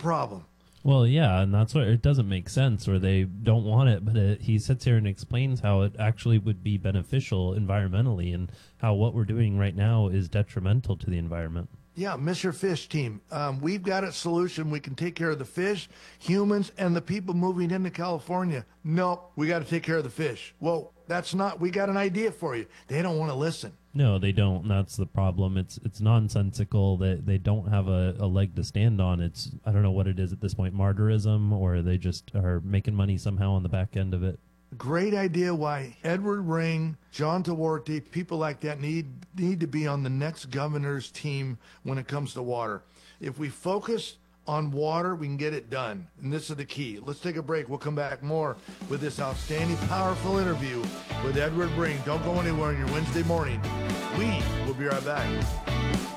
problem. Well, yeah, and that's what it doesn't make sense, or they don't want it. But he sits here and explains how it actually would be beneficial environmentally, and how what we're doing right now is detrimental to the environment. Yeah, Mr. Fish Team, we've got a solution. We can take care of the fish, humans, and the people moving into California. No, we got to take care of the fish. Well, that's not. We got an idea for you. They don't want to listen. No, they don't. And that's the problem. It's nonsensical. That they don't have a leg to stand on. It's, I don't know what it is at this point, martyrism, or they just are making money somehow on the back end of it. Great idea why Edward Ring, John Tawarty, people like that need to be on the next governor's team when it comes to water. If we focus on water, we can get it done. And this is the key. Let's take a break. We'll come back more with this outstanding, powerful interview with Edward Ring. Don't go anywhere on your Wednesday morning. We will be right back.